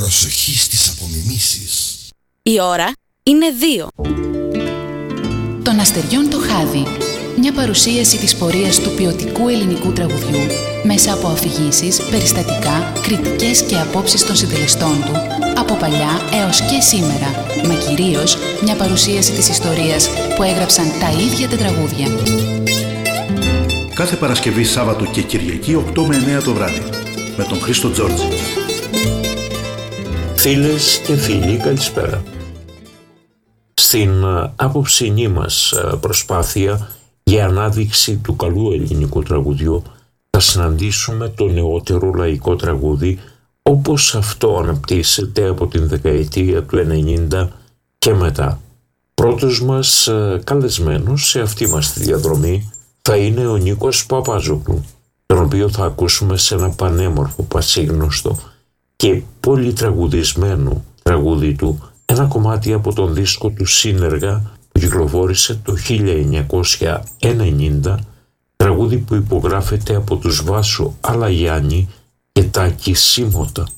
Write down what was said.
Προσοχή στις απομιμήσεις. Η ώρα είναι 2. Των αστεριών το χάδι. Μια παρουσίαση της πορείας του ποιοτικού ελληνικού τραγουδιού μέσα από αφηγήσεις, περιστατικά, κριτικές και απόψεις των συντελεστών του από παλιά έως και σήμερα, μα κυρίως μια παρουσίαση της ιστορίας που έγραψαν τα ίδια τα τραγούδια. Κάθε Παρασκευή, Σάββατο και Κυριακή 8 με 9 το βράδυ με τον Χρήστο Τζόρτζη. Φίλες και φίλοι, καλησπέρα. Στην απόψινή μας προσπάθεια για ανάδειξη του καλού ελληνικού τραγουδιού θα συναντήσουμε το νεότερο λαϊκό τραγούδι όπως αυτό αναπτύσσεται από την δεκαετία του 90 και μετά. Πρώτος μας καλεσμένος σε αυτή μας τη διαδρομή θα είναι ο Νίκος Παπάζογλου, τον οποίο θα ακούσουμε σε ένα πανέμορφο, πασίγνωστο και πολύ τραγουδισμένο τραγούδι του, ένα κομμάτι από τον δίσκο του Σύνεργα που κυκλοφόρησε το 1990, τραγούδι που υπογράφεται από τους Βάσο Αλαγιάννη και Τάκη Σίμωτα.